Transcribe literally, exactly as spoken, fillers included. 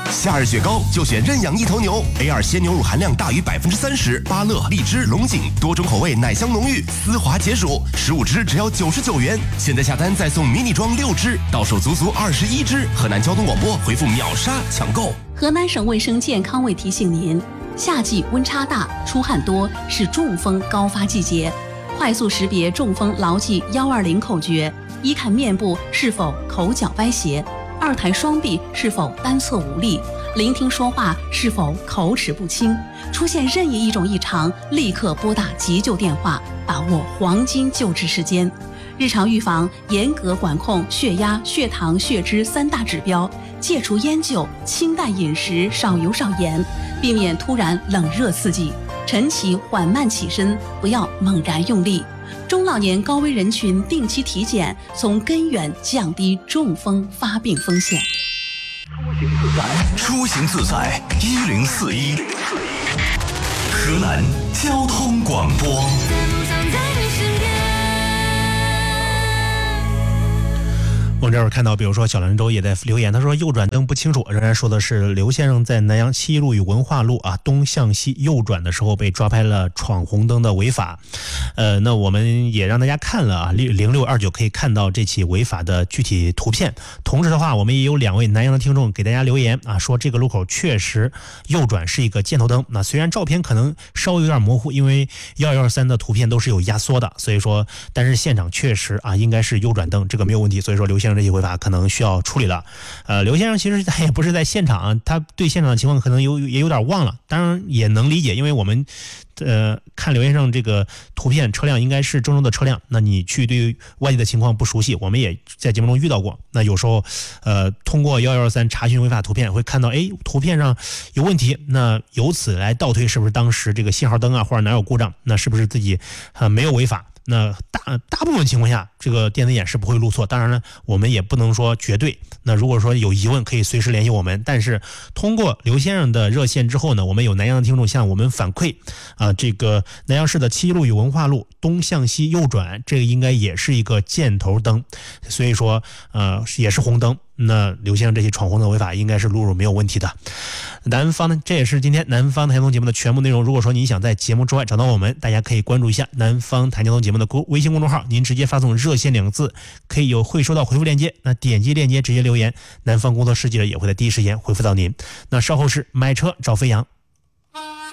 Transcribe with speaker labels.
Speaker 1: 夏日雪糕就选认养一头牛 ，A 二 鲜牛乳含量大于百分之三十，芭乐、荔枝、龙井多种口味，奶香浓郁，丝滑解暑，十五支只要九十九元。现在下单再送迷你装六支，到手足足二十一支。河南交通广播回复秒杀抢购。
Speaker 2: 河南省卫生健康委提醒您，夏季温差大，出汗多是中风高发季节。快速识别中风，牢记幺二零口诀：一看面部是否口角歪斜，二抬双臂是否单侧无力，聆听说话是否口齿不清。出现任意一种异常，立刻拨打急救电话，把握黄金救治时间。日常预防，严格管控血压、血糖、血脂三大指标，戒除烟酒，清淡饮食，少油少盐，避免突然冷热刺激。晨起缓慢起身，不要猛然用力。中老年高危人群定期体检，从根源降低中风发病风险。
Speaker 3: 出行自在一零四一，河南交通广播。
Speaker 4: 我们这会儿看到，比如说小兰州也在留言，他说右转灯不清楚，仍然说的是刘先生在南阳七一路与文化路啊东向西右转的时候被抓拍了闯红灯的违法。呃，那我们也让大家看了啊，零六二九可以看到这起违法的具体图片。同时的话，我们也有两位南阳的听众给大家留言啊，说这个路口确实右转是一个箭头灯。那虽然照片可能稍微有点模糊，因为一二三的图片都是有压缩的，所以说，但是现场确实啊应该是右转灯，这个没有问题。所以说刘先生这起违法可能需要处理了。呃，刘先生其实他也不是在现场，他对现场的情况可能有也有点忘了，当然也能理解，因为我们呃看刘先生这个图片，车辆应该是郑州的车辆，那你去对于外地的情况不熟悉，我们也在节目中遇到过。那有时候呃通过一二三查询违法图片，会看到哎图片上有问题，那由此来倒推是不是当时这个信号灯啊或者哪有故障，那是不是自己呃没有违法。那大大部分情况下，这个电子眼是不会录错。当然了，我们也不能说绝对。那如果说有疑问，可以随时联系我们。但是通过刘先生的热线之后呢，我们有南阳的听众向我们反馈啊，这个南阳市的七一路与文化路东向西右转，这个应该也是一个箭头灯，所以说呃也是红灯。那刘先生这些闯红灯违法应该是录入没有问题的。南方呢，这也是今天南方台交通节目的全部内容。如果说你想在节目之外找到我们，大家可以关注一下南方台交通节目的微信公众号，您直接发送热线两个字，可以有会收到回复链接，那点击链接直接留言，南方工作室记者也会在第一时间回复到您。那稍后是买车找飞扬。